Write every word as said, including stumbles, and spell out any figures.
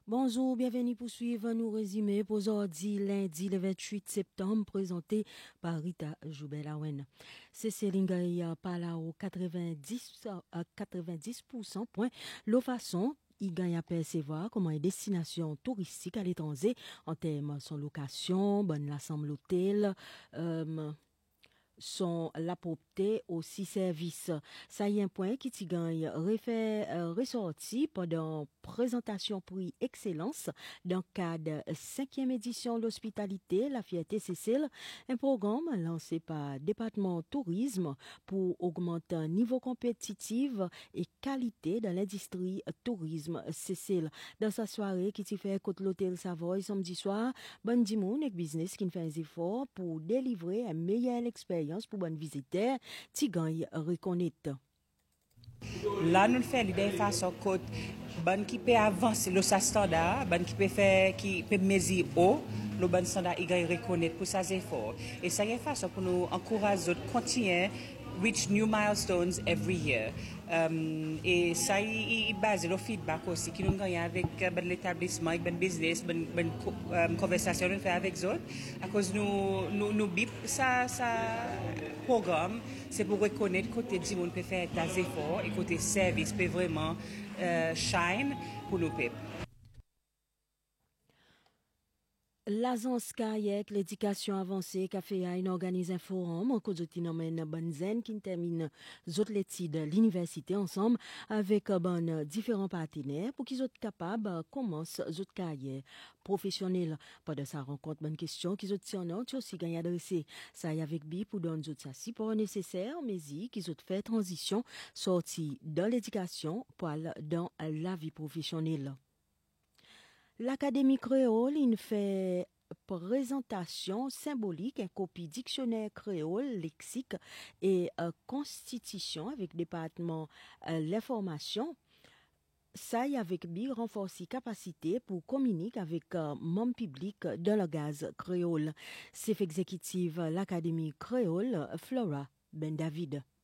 Bonjour, bienvenue pour suivre nos résumés pour aujourd'hui, lundi le vingt-huit septembre, présenté par Rita Joubelawen. C'est Céline parla au quatre-vingt-dix, à quatre-vingt-dix pour cent point. La façon, il gagne à percevoir comment une destination touristique à l'étranger en termes de son location, bonne l'assemble l'hôtel, euh, son la propreté aussi service. Ça y est un point qui t'y gagne refait euh, ressorti pendant présentation prix excellence dans le cadre cinquième édition de l'hospitalité La Fierté Cécile, un programme lancé par département tourisme pour augmenter le niveau compétitif et qualité dans l'industrie tourisme Cécile. Dans sa soirée qui t'y fait côté l'hôtel Savoy samedi soir, bon dimoun et business qui fait un effort pour délivrer une meilleure expérience pour bon visiteur, Tigany reconnaît. Là, nous le faisons de façon que bon qui peut avancer le standard, bon qui peut faire, qui peut mesurer haut, le bon standard, il va reconnaître pour ses efforts. Et ça y est façon pour nous encourager à continuer reach new milestones every year. Um, et ça est basé le feedback aussi qui nous gagne avec ben, l'établissement, avec le business, ben, ben um, conversation nous fait avec eux. À cause nous nous nous bip ça ça programme, c'est pour reconnaître côté du monde peut faire des efforts et côté service peut vraiment uh, shine pour nous peuples. L'agence Kayak, l'éducation avancée, Café A, organise un forum en cause de nomène Bonzen qui termine zot l'étude l'université ensemble avec bon différents partenaires pour qu'ils soient capables commence zot carrière professionnelle. Pendant sa rencontre, bonne question qu'ils soient tiennent aussi gagné adressé. Ça y avec bi pour donner zot ça support nécessaire mais y qu'ils soient fait transition sorti dans l'éducation pour aller dans la vie professionnelle. L'Académie créole, il fait présentation symbolique, un copie dictionnaire créole, lexique et euh, constitution avec département euh, l'information. Ça y avec bi renforcer capacité pour communiquer avec euh, mon public dans le gaz créole. Chef exécutive l'Académie créole, Flora Ben David.